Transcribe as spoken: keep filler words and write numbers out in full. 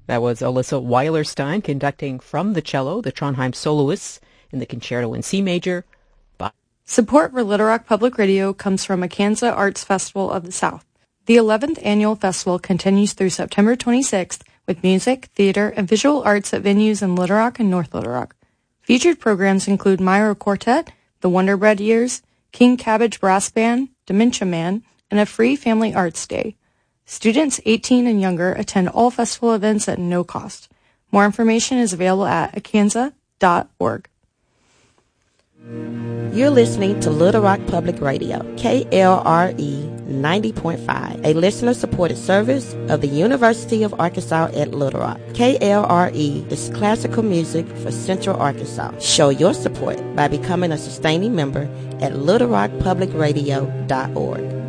That was Alyssa Weilerstein conducting from the cello, the Trondheim Soloists in the Concerto in C Major. By Support for Little Rock Public Radio comes from Akansa Arts Festival of the South. The eleventh annual festival continues through September twenty-sixth with music, theater, and visual arts at venues in Little Rock and North Little Rock. Featured programs include Myra Quartet, The Wonder Bread Years, King Cabbage Brass Band, Dementia Man, and a free family arts day. Students eighteen and younger attend all festival events at no cost. More information is available at akansa dot org. You're listening to Little Rock Public Radio, K L R E ninety point five, a listener-supported service of the University of Arkansas at Little Rock. K L R E is classical music for Central Arkansas. Show your support by becoming a sustaining member at little rock public radio dot org.